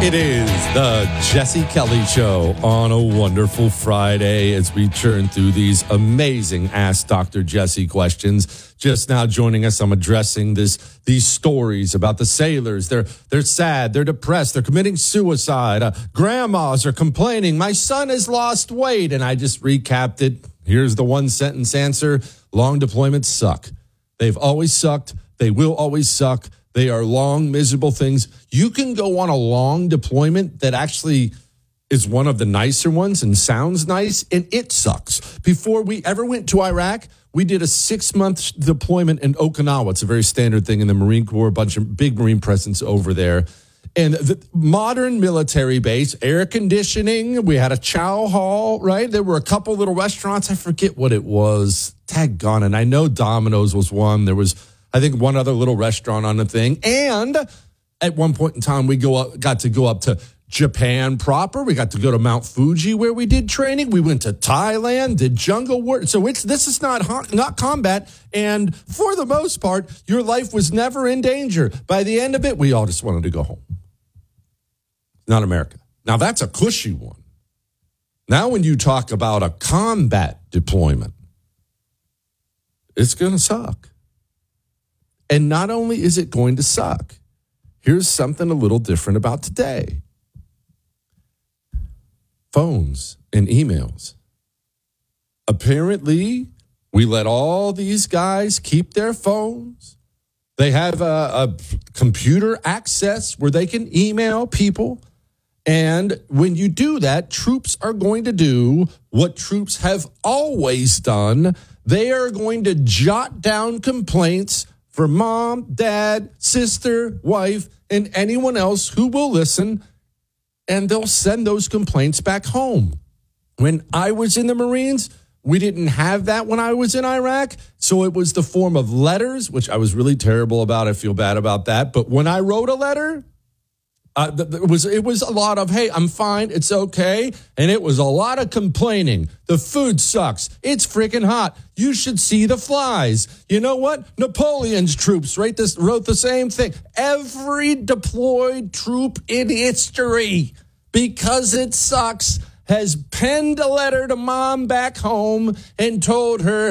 It is the Jesse Kelly Show on a wonderful Friday as we churn through these amazing Ask Dr. Jesse questions. Just now joining us, I'm addressing these stories about the sailors. They're sad, they're depressed, they're committing suicide. Grandmas are complaining, my son has lost weight. And I just recapped it. Here's the one sentence answer. Long deployments suck. They've always sucked. They will always suck. They are long, miserable things. You can go on a long deployment that actually is one of the nicer ones and sounds nice, and it sucks. Before we ever went to Iraq, we did a 6-month deployment in Okinawa. It's a very standard thing in the Marine Corps, a bunch of big Marine presence over there. And the modern military base, air conditioning, we had a chow hall, right? There were a couple little restaurants. I forget what it was. Daggone it. I know Domino's was one. There was, I think, one other little restaurant on the thing. And at one point in time, we got to go up to Japan proper. We got to go to Mount Fuji where we did training. We went to Thailand, did jungle work. So this is not combat. And for the most part, your life was never in danger. By the end of it, we all just wanted to go home. Not America. Now, that's a cushy one. Now, when you talk about a combat deployment, it's going to suck. And not only is it going to suck, here's something a little different about today. Phones and emails. Apparently, we let all these guys keep their phones. They have a computer access where they can email people. And when you do that, troops are going to do what troops have always done. They are going to jot down complaints for mom, dad, sister, wife, and anyone else who will listen, and they'll send those complaints back home. When I was in the Marines, we didn't have that when I was in Iraq, so it was the form of letters, which I was really terrible about. I feel bad about that. But when I wrote a letter, it was a lot of, hey, I'm fine, it's okay. And it was a lot of complaining. The food sucks. It's freaking hot. You should see the flies. You know what? Napoleon's troops wrote the same thing. Every deployed troop in history, because it sucks, has penned a letter to mom back home and told her,